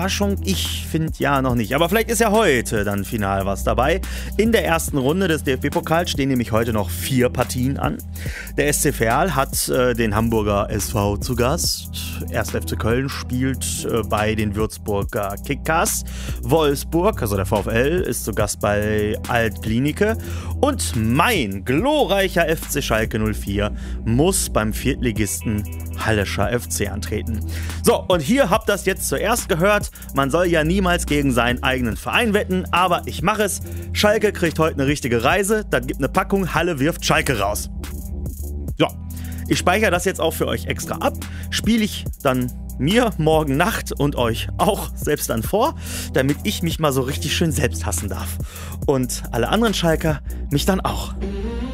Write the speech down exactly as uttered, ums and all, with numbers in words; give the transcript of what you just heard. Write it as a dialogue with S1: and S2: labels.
S1: Überraschung? Ich finde ja noch nicht. Aber vielleicht ist ja heute dann final was dabei. In der ersten Runde des D F B-Pokals stehen nämlich heute noch vier Partien an. Der S C Verl hat äh, den Hamburger S V zu Gast. erster F C Köln spielt äh, bei den Würzburger Kickers. Wolfsburg, also der VfL, ist zu Gast bei Alt-Glienicke. Und mein glorreicher F C Schalke null vier muss beim Viertligisten Hallescher F C antreten. So, und hier habt ihr das jetzt zuerst gehört. Man soll ja niemals gegen seinen eigenen Verein wetten, aber ich mache es. Schalke kriegt heute eine richtige Reise. Das gibt eine Packung, Halle wirft Schalke raus. So, ich speichere das jetzt auch für euch extra ab. Spiele ich dann mir morgen Nacht und euch auch selbst dann vor, damit ich mich mal so richtig schön selbst hassen darf. Und alle anderen Schalker mich dann auch.